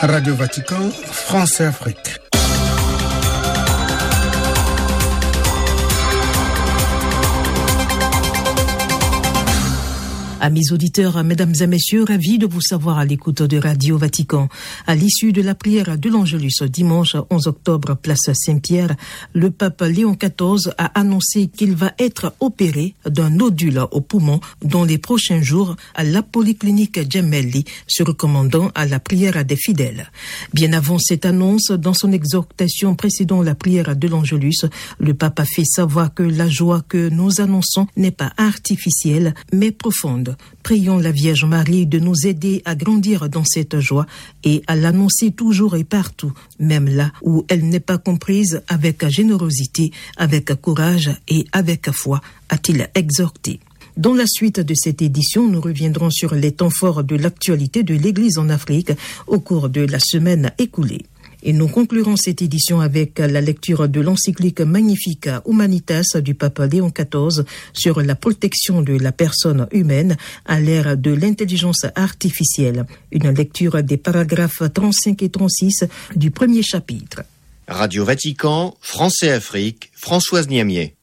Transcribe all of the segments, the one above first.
Radio Vatican, France et Afrique. Amis auditeurs, mesdames et messieurs, ravis de vous savoir à l'écoute de Radio Vatican. À l'issue de la prière de l'Angelus dimanche 11 octobre, place Saint-Pierre, le pape Léon XIV a annoncé qu'il va être opéré d'un nodule au poumon dans les prochains jours à la polyclinique Gemelli, se recommandant à la prière des fidèles. Bien avant cette annonce, dans son exhortation précédant la prière de l'Angelus, le pape a fait savoir que la joie que nous annonçons n'est pas artificielle, mais profonde. Prions la Vierge Marie de nous aider à grandir dans cette joie et à l'annoncer toujours et partout, même là où elle n'est pas comprise, avec générosité, avec courage et avec foi, a-t-il exhorté. Dans la suite de cette édition, nous reviendrons sur les temps forts de l'actualité de l'Église en Afrique au cours de la semaine écoulée. Et nous conclurons cette édition avec la lecture de l'encyclique Magnificat Humanitas du pape Léon XIV sur la protection de la personne humaine à l'ère de l'intelligence artificielle. Une lecture des paragraphes 35 et 36 du premier chapitre. Radio Vatican, France et Afrique, Françoise Niamier.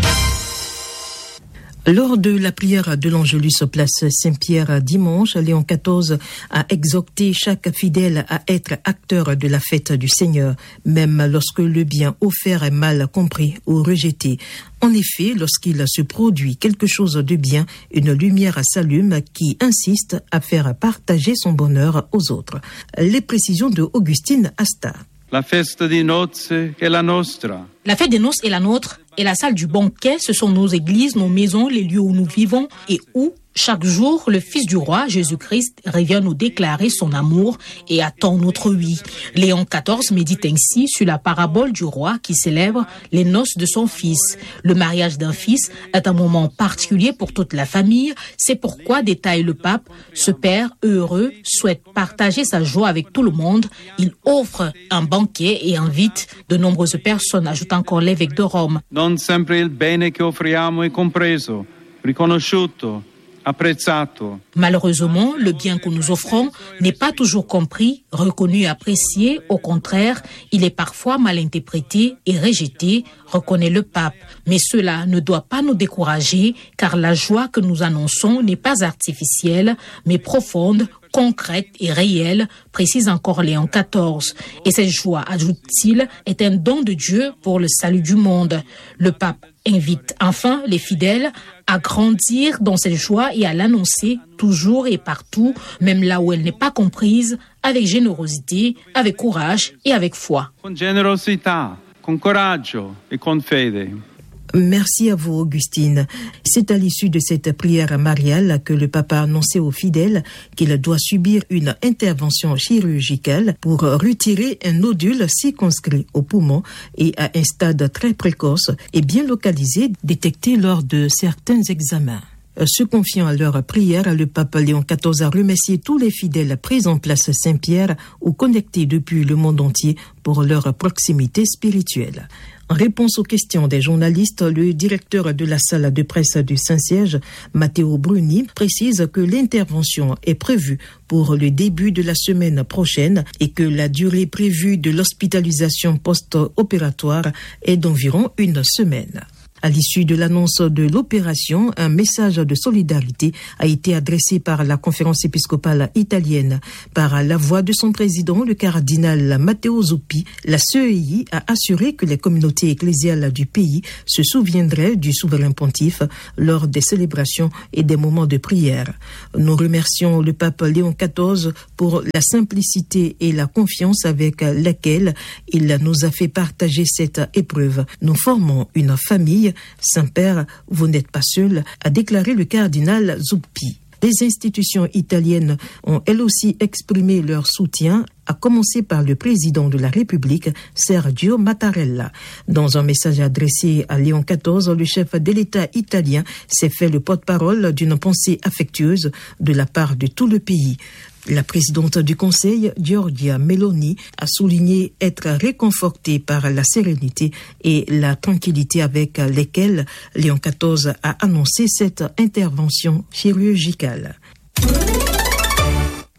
Lors de la prière de l'Angelus place Saint-Pierre dimanche, Léon XIV a exhorté chaque fidèle à être acteur de la fête du Seigneur, même lorsque le bien offert est mal compris ou rejeté. En effet, lorsqu'il se produit quelque chose de bien, une lumière s'allume qui insiste à faire partager son bonheur aux autres. Les précisions de Augustine Asta. La festa di nozze è la nostra. La fête des noces est la nôtre, et la salle du banquet, ce sont nos églises, nos maisons, les lieux où nous vivons et où, chaque jour, le Fils du Roi, Jésus-Christ, revient nous déclarer son amour et attend notre oui. Léon XIV médite ainsi sur la parabole du roi qui célèbre les noces de son fils. Le mariage d'un fils est un moment particulier pour toute la famille. C'est pourquoi, détaille le pape, ce père heureux souhaite partager sa joie avec tout le monde. Il offre un banquet et invite de nombreuses personnes, ajoute encore l'évêque de Rome. Non sempre il bene che offriamo è compreso, riconosciuto, apprezzato. Malheureusement, le bien que nous offrons n'est pas toujours compris, reconnu et apprécié. Au contraire, il est parfois mal interprété et rejeté, reconnaît le pape. Mais cela ne doit pas nous décourager, car la joie que nous annonçons n'est pas artificielle, mais profonde, concrète et réelle, précise encore Léon XIV. Et cette joie, ajoute-t-il, est un don de Dieu pour le salut du monde. Le pape invite enfin les fidèles à grandir dans cette joie et à l'annoncer toujours et partout, même là où elle n'est pas comprise, avec générosité, avec courage et avec foi. Con generosità, con coraggio e con fede. Merci à vous, Augustine. C'est à l'issue de cette prière mariale que le pape a annoncé aux fidèles qu'il doit subir une intervention chirurgicale pour retirer un nodule circonscrit au poumon et à un stade très précoce et bien localisé, détecté lors de certains examens. Se confiant à leur prière, le pape Léon XIV a remercié tous les fidèles présents place Saint-Pierre ou connectés depuis le monde entier pour leur proximité spirituelle. En réponse aux questions des journalistes, le directeur de la salle de presse du Saint-Siège, Matteo Bruni, précise que l'intervention est prévue pour le début de la semaine prochaine et que la durée prévue de l'hospitalisation post-opératoire est d'environ une semaine. À l'issue de l'annonce de l'opération, un message de solidarité a été adressé par la conférence épiscopale italienne. Par la voix de son président, le cardinal Matteo Zuppi, la CEI a assuré que les communautés ecclésiales du pays se souviendraient du souverain pontife lors des célébrations et des moments de prière. Nous remercions le pape Léon XIV pour la simplicité et la confiance avec laquelle il nous a fait partager cette épreuve. Nous formons une famille. Saint-Père, vous n'êtes pas seul, a déclaré le cardinal Zuppi. Les institutions italiennes ont elles aussi exprimé leur soutien, à commencer par le président de la République, Sergio Mattarella. Dans un message adressé à Léon XIV, le chef de l'État italien s'est fait le porte-parole d'une pensée affectueuse de la part de tout le pays. La présidente du Conseil, Giorgia Meloni, a souligné être réconfortée par la sérénité et la tranquillité avec lesquelles Léon XIV a annoncé cette intervention chirurgicale.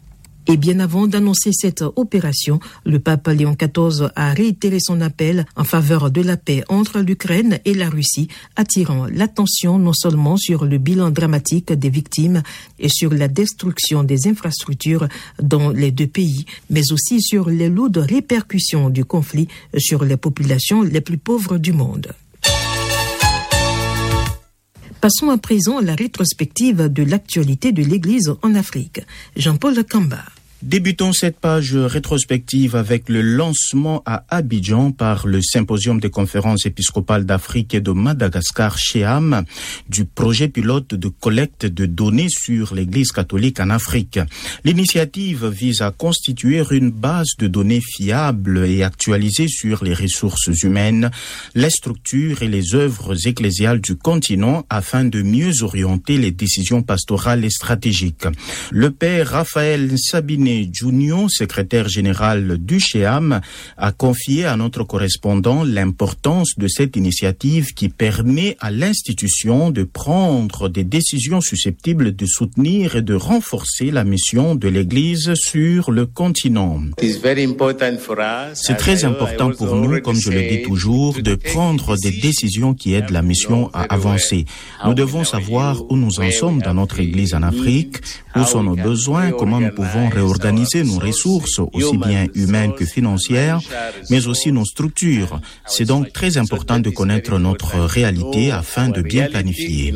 Et bien avant d'annoncer cette opération, le pape Léon XIV a réitéré son appel en faveur de la paix entre l'Ukraine et la Russie, attirant l'attention non seulement sur le bilan dramatique des victimes et sur la destruction des infrastructures dans les deux pays, mais aussi sur les lourdes répercussions du conflit sur les populations les plus pauvres du monde. Passons à présent à la rétrospective de l'actualité de l'Église en Afrique. Jean-Paul Kamba. Débutons cette page rétrospective avec le lancement à Abidjan par le Symposium des conférences épiscopales d'Afrique et de Madagascar, SHEAM, du projet pilote de collecte de données sur l'Église catholique en Afrique. L'initiative vise à constituer une base de données fiable et actualisée sur les ressources humaines, les structures et les œuvres ecclésiales du continent afin de mieux orienter les décisions pastorales et stratégiques. Le père Raphaël Sabiné Junio, secrétaire général du SHEAM, a confié à notre correspondant l'importance de cette initiative qui permet à l'institution de prendre des décisions susceptibles de soutenir et de renforcer la mission de l'Église sur le continent. C'est très important pour nous, comme je le dis toujours, de prendre des décisions qui aident la mission à avancer. Nous devons savoir où nous en sommes dans notre Église en Afrique, où sont nos besoins, comment nous pouvons réorganiser nos ressources, aussi bien humaines que financières, mais aussi nos structures. C'est donc très important de connaître notre réalité afin de bien planifier.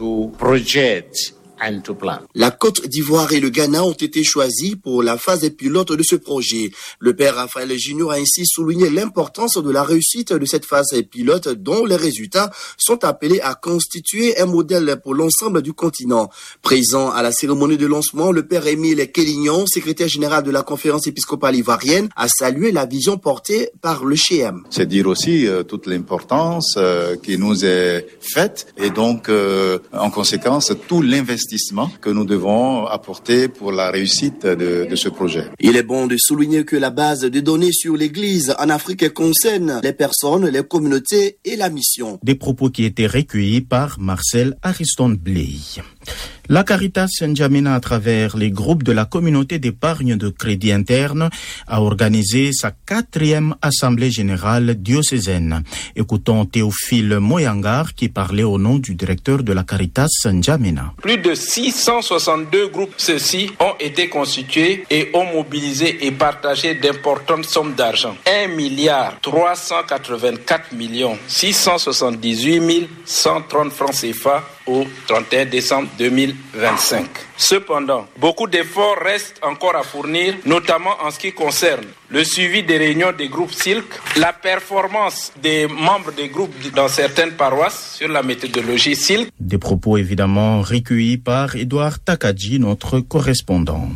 La Côte d'Ivoire et le Ghana ont été choisis pour la phase pilote de ce projet. Le père Raphaël Junior a ainsi souligné l'importance de la réussite de cette phase pilote dont les résultats sont appelés à constituer un modèle pour l'ensemble du continent. Présent à la cérémonie de lancement, le père Émile Kélignon, secrétaire général de la conférence épiscopale ivoirienne, a salué la vision portée par le SHEAM. C'est dire aussi toute l'importance qui nous est faite et donc en conséquence tout l'investissement que nous devons apporter pour la réussite de ce projet. Il est bon de souligner que la base de données sur l'Église en Afrique concerne les personnes, les communautés et la mission. Des propos qui étaient recueillis par Marcel Ariston Bley. La Caritas N'Djamena, à travers les groupes de la communauté d'épargne de crédit interne, a organisé sa 4e assemblée générale diocésaine. Écoutons Théophile Moyangar qui parlait au nom du directeur de la Caritas N'Djamena. Plus de 662 groupes, ceux-ci ont été constitués et ont mobilisé et partagé d'importantes sommes d'argent. 1,384,678,130 francs CFA au 31 décembre 2025. Cependant, beaucoup d'efforts restent encore à fournir, notamment en ce qui concerne le suivi des réunions des groupes SILC, la performance des membres des groupes dans certaines paroisses sur la méthodologie SILC. Des propos évidemment recueillis par Edouard Takadji, notre correspondant.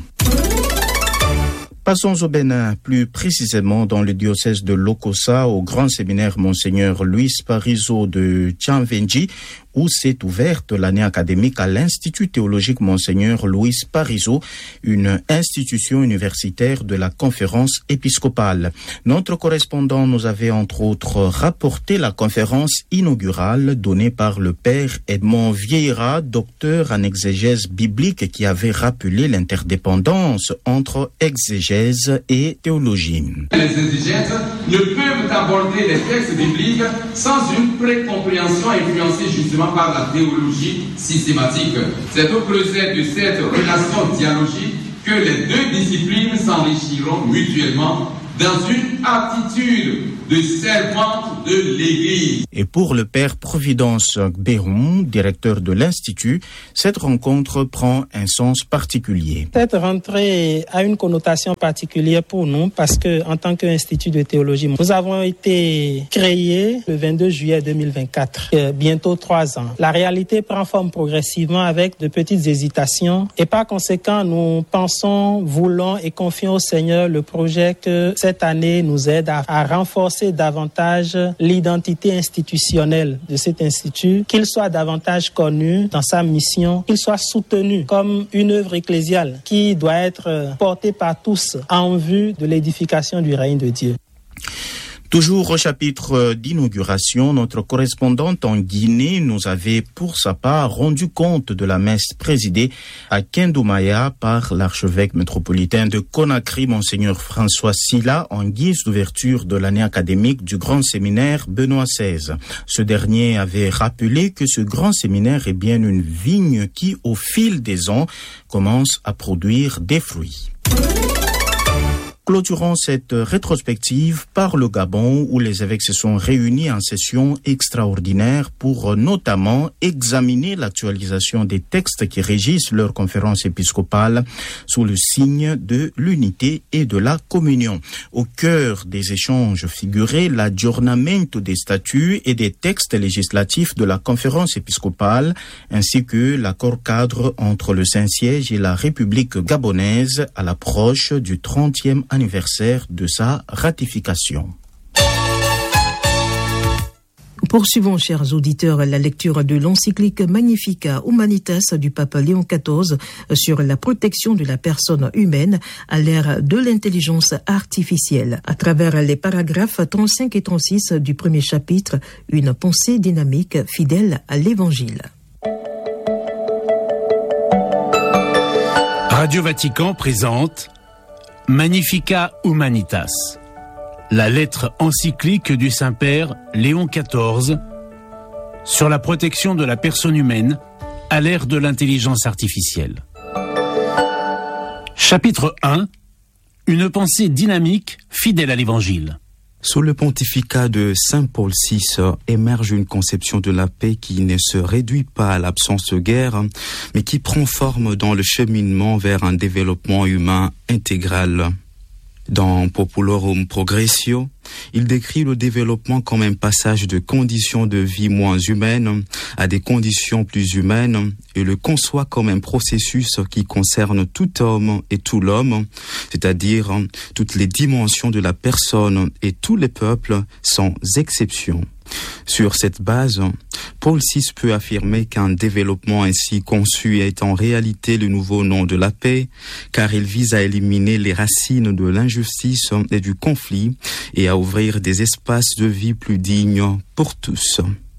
Passons au Bénin, plus précisément dans le diocèse de Lokossa, au grand séminaire Monseigneur Luis Parizeau de Tchanvenji, où s'est ouverte l'année académique à l'Institut théologique Monseigneur Luis Parizeau, une institution universitaire de la conférence épiscopale. Notre correspondant nous avait entre autres rapporté la conférence inaugurale donnée par le père Edmond Vieira, docteur en exégèse biblique, qui avait rappelé l'interdépendance entre exégèse et théologie. Les exégètes ne peuvent aborder les textes bibliques sans une précompréhension influencée justement par la théologie systématique. C'est au creuset de cette relation dialogique que les deux disciplines s'enrichiront mutuellement dans une attitude de servante de l'Église. Et pour le père Providence Béron, directeur de l'Institut, cette rencontre prend un sens particulier. Cette rentrée a une connotation particulière pour nous parce que, en tant qu'Institut de théologie, nous avons été créés le 22 juillet 2024, bientôt 3 ans. La réalité prend forme progressivement avec de petites hésitations et par conséquent, nous pensons, voulons et confions au Seigneur le projet que cette année nous aide à renforcer davantage l'identité institutionnelle de cet institut, qu'il soit davantage connu dans sa mission, qu'il soit soutenu comme une œuvre ecclésiale qui doit être portée par tous en vue de l'édification du règne de Dieu. Toujours au chapitre d'inauguration, notre correspondante en Guinée nous avait pour sa part rendu compte de la messe présidée à Kendoumaya par l'archevêque métropolitain de Conakry, Monseigneur François Silla, en guise d'ouverture de l'année académique du grand séminaire Benoît XVI. Ce dernier avait rappelé que ce grand séminaire est bien une vigne qui, au fil des ans, commence à produire des fruits. Clôturons cette rétrospective par le Gabon où les évêques se sont réunis en session extraordinaire pour notamment examiner l'actualisation des textes qui régissent leur conférence épiscopale sous le signe de l'unité et de la communion. Au cœur des échanges figuraient l'aggiornamento des statuts et des textes législatifs de la conférence épiscopale ainsi que l'accord cadre entre le Saint-Siège et la République gabonaise à l'approche du 30e anniversaire de sa ratification. Poursuivons, chers auditeurs, la lecture de l'encyclique Magnificat Humanitas du pape Léon XIV sur la protection de la personne humaine à l'ère de l'intelligence artificielle. À travers les paragraphes 35 et 36 du premier chapitre, une pensée dynamique fidèle à l'Évangile. Radio Vatican présente Magnificat Humanitas, la lettre encyclique du Saint-Père Léon XIV sur la protection de la personne humaine à l'ère de l'intelligence artificielle. Chapitre 1. Une pensée dynamique fidèle à l'Évangile. Sous le pontificat de Saint Paul VI émerge une conception de la paix qui ne se réduit pas à l'absence de guerre, mais qui prend forme dans le cheminement vers un développement humain intégral. Dans Populorum Progressio, il décrit le développement comme un passage de conditions de vie moins humaines à des conditions plus humaines et le conçoit comme un processus qui concerne tout homme et tout l'homme, c'est-à-dire toutes les dimensions de la personne et tous les peuples sans exception. Sur cette base, Paul VI peut affirmer qu'un développement ainsi conçu est en réalité le nouveau nom de la paix, car il vise à éliminer les racines de l'injustice et du conflit et à ouvrir des espaces de vie plus dignes pour tous.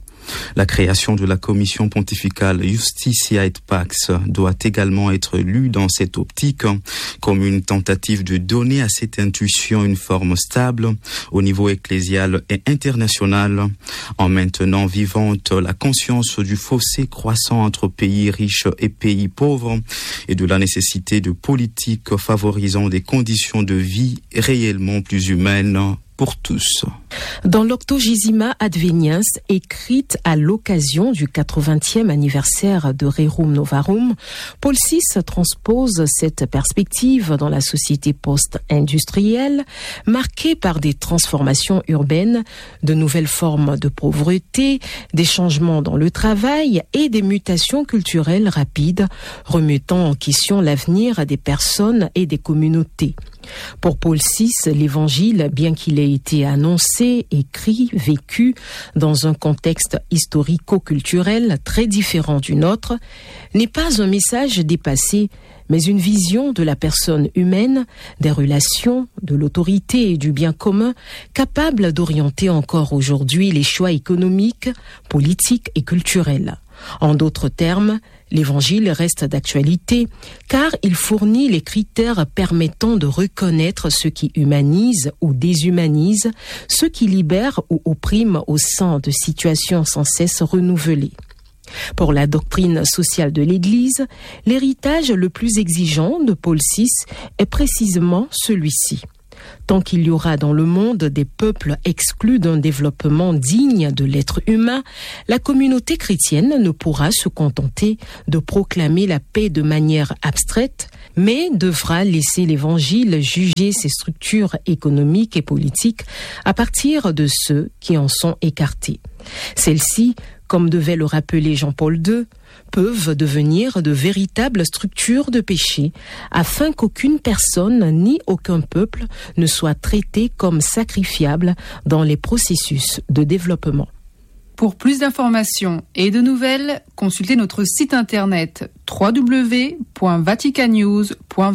La création de la commission pontificale Justitia et Pax doit également être lue dans cette optique comme une tentative de donner à cette intuition une forme stable au niveau ecclésial et international, en maintenant vivante la conscience du fossé croissant entre pays riches et pays pauvres et de la nécessité de politiques favorisant des conditions de vie réellement plus humaines pour tous. Dans l'Octogesima Adveniens, écrite à l'occasion du 80e anniversaire de Rerum Novarum, Paul VI transpose cette perspective dans la société post-industrielle, marquée par des transformations urbaines, de nouvelles formes de pauvreté, des changements dans le travail et des mutations culturelles rapides, remettant en question l'avenir des personnes et des communautés. Pour Paul VI, l'Évangile, bien qu'il ait été annoncé, écrit, vécu dans un contexte historico-culturel très différent du nôtre, n'est pas un message dépassé, mais une vision de la personne humaine, des relations, de l'autorité et du bien commun, capable d'orienter encore aujourd'hui les choix économiques, politiques et culturels. En d'autres termes, l'Évangile reste d'actualité car il fournit les critères permettant de reconnaître ce qui humanise ou déshumanise, ce qui libère ou opprime au sein de situations sans cesse renouvelées. Pour la doctrine sociale de l'Église, l'héritage le plus exigeant de Paul VI est précisément celui-ci. Tant qu'il y aura dans le monde des peuples exclus d'un développement digne de l'être humain, la communauté chrétienne ne pourra se contenter de proclamer la paix de manière abstraite, mais devra laisser l'Évangile juger ses structures économiques et politiques à partir de ceux qui en sont écartés. Celles-ci, comme devait le rappeler Jean-Paul II, peuvent devenir de véritables structures de péché, afin qu'aucune personne ni aucun peuple ne soit traité comme sacrifiable dans les processus de développement. Pour plus d'informations et de nouvelles, consultez notre site internet www.vaticanews.va.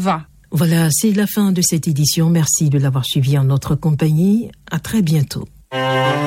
Voilà, c'est la fin de cette édition. Merci de l'avoir suivi en notre compagnie. À très bientôt.